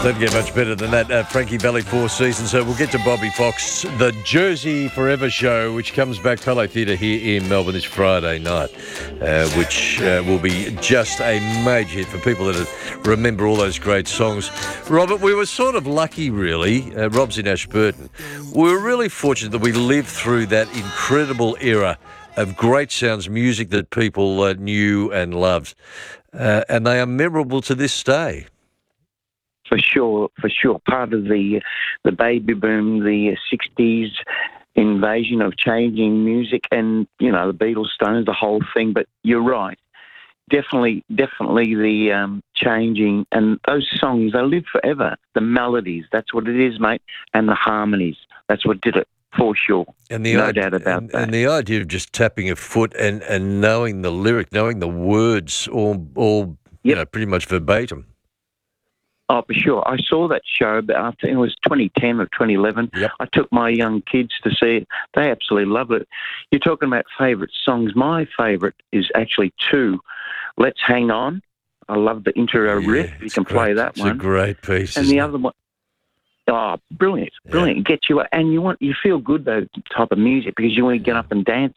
Don't get much better than that. Frankie Valli, Four Seasons. So we'll get to Bobby Fox. The Jersey Forever Show, which comes back Palo Theatre here in Melbourne this Friday night, which will be just a major hit for people that remember all those great songs. Robert, we were sort of lucky, really. Rob's in Ashburton. We were really fortunate that we lived through that incredible era of great sounds, music that people knew and loved. And they are memorable to this day. For sure. Part of the baby boom, the 60s invasion of changing music and, the Beatles, Stones, the whole thing. But you're right. Definitely the changing. And those songs, they live forever. The melodies, that's what it is, mate. And the harmonies, that's what did it. For sure, and no doubt about that. And the idea of just tapping a foot and knowing the lyric, knowing the words, all pretty much verbatim. Oh, for sure. I saw that show, but I think it was 2010 or 2011. Yep. I took my young kids to see it. They absolutely love it. You're talking about favourite songs. My favourite is actually two. Let's Hang On. I love the intro riff. You can play that one. It's a great piece. And the other one. Oh, brilliant. Yeah. It gets you, and you feel good, though, type of music, because you want to get up and dance.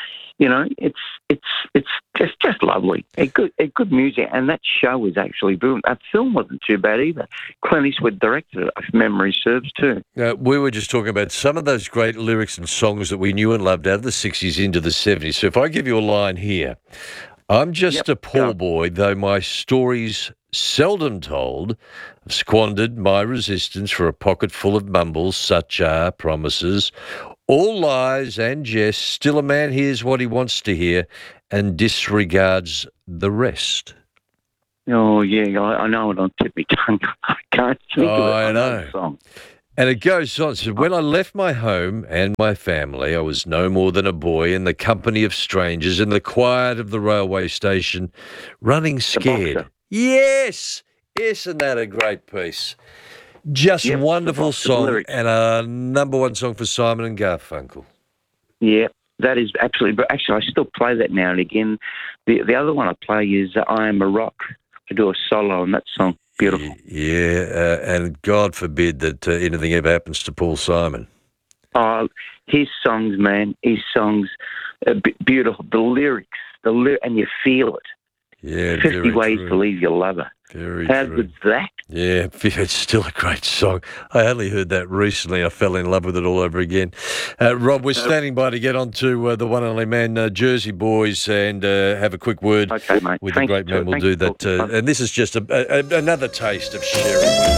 It's just lovely. A good music, and that show was actually brilliant. That film wasn't too bad either. Clint Eastwood directed it, if memory serves, too. We were just talking about some of those great lyrics and songs that we knew and loved out of the 60s into the 70s. So if I give you a line here, I'm just a poor boy, though my story's seldom told. I've squandered my resistance for a pocket full of mumbles, such are promises. All lies and jest, still a man hears what he wants to hear and disregards the rest. Oh, yeah, I know it on tip of my tongue. I can't think of it. I know. Song. And it goes on. So when I left my home and my family, I was no more than a boy in the company of strangers in the quiet of the railway station, running scared. Yes! Isn't that a great piece? Just wonderful song and a number one song for Simon and Garfunkel. Yeah, that is absolutely. But actually, I still play that now and again. The other one I play is I Am a Rock. I do a solo on that song. Beautiful. Yeah, and God forbid that anything ever happens to Paul Simon. Oh, his songs, man. His songs are beautiful. The lyrics, and you feel it. Yeah, 50 Ways to Leave Your Lover. How good's that? Yeah, it's still a great song. I only heard that recently. I fell in love with it all over again. Rob, we're standing by to get on to the one and only man, Jersey Boys, and have a quick word with the great man. We'll do that. And this is just another taste of Sherry.